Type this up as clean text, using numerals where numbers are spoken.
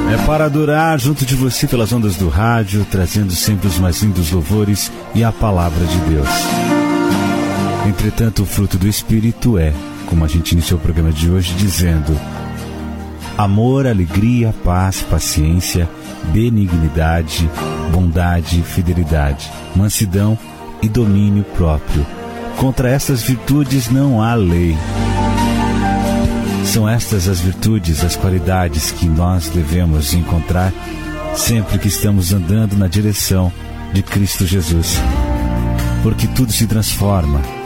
É para adorar junto de você pelas ondas do rádio, trazendo sempre os mais lindos louvores e a palavra de Deus. Entretanto, o fruto do Espírito é, como a gente iniciou o programa de hoje dizendo, amor, alegria, paz, paciência, benignidade, bondade, fidelidade, mansidão e domínio próprio. Contra estas virtudes não há lei. São estas as virtudes, as qualidades que nós devemos encontrar sempre que estamos andando na direção de Cristo Jesus. Porque tudo se transforma